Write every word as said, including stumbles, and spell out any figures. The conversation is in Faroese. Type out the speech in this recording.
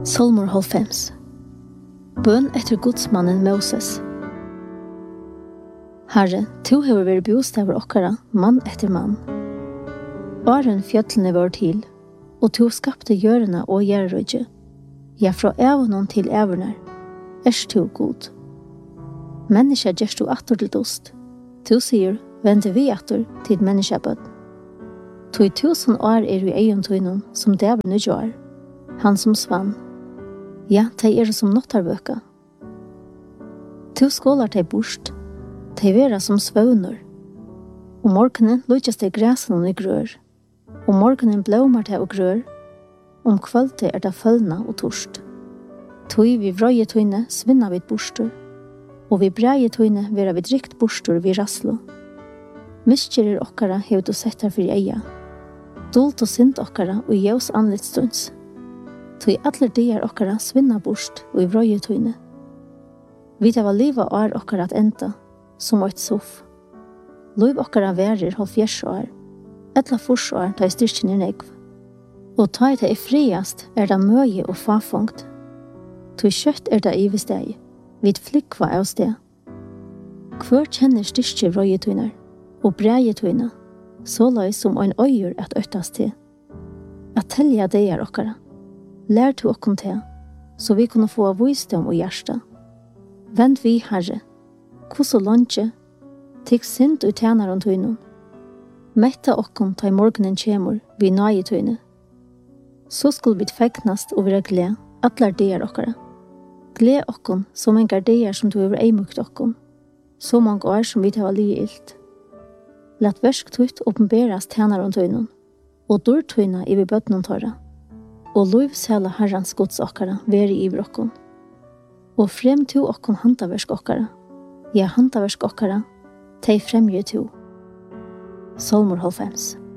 Salmor halvfems. Bøn etter godsmannen Moses. Herre, tu hever vært bostaver okkara, mann etter mann. Baren fjøtlene var til, og tu skapte gjørene og gjerrøgje. Ja, fra evonon til evoner, erst tu god. Menneska gjerst du atter til dost. Tu sier, vende vi atter til menneskabød. Tu tusen år er i egen tøynon, som dæver nødjoar, han som svann. Ja, tei er som nottarvøka. Tu skålar tei bort, tei vera som svøvnur. Og morgenen lujtjas tei græsen i grør. Og morgenen blåmar tei og grør. Om kvölde er det følna og torst. Tui vi vrøye tøyne svinna vid bostur. Og vi breie tøyne vera vid rikt bostur vi raslo. Miskjerir okkara hev du sett her fyrir eia. Dult og synd okkara og jævs anlitstunds. Tui atler dier okkara svinna bort og i vrøye tøyne. Vi tava liva år okkara at enda, som eit soff. Luiv okkara verir halvfjers år, etla fors år ta i styrkjen i negv. Og ta i det i friast er det møye og fafongt. Tui kjøtt er det i visteg, vid flikva av sted. Hver kjenner styrkje vrøye tøyner, og breie tøyne, så lai som ein øyur at øttast til. At telja dier okkara. Lær til okkom til, så vi kunne få visdom og hjärsta. Vend vi, Herre, hvordan lunge, tikk synd og tjener om tøynen. Metta okkom ta i morgenen kjemur, vi nøye tøyne. Så skulle vi fegnast og være gled, atler dier okkara. Gled okkom som en gardier som du over eimukt okkom, så mange år som vi tar li ilt. Lat versk tøyt oppenberas tjener om tøynen, og dår tøyna i vi bøtnen tåra. Og lov sæla herrans gods okkara veri i brokkon. Og frem to okkon hantaversk okkara. Ja, hantaversk okkara, tei fremje to. Salmor halvfems.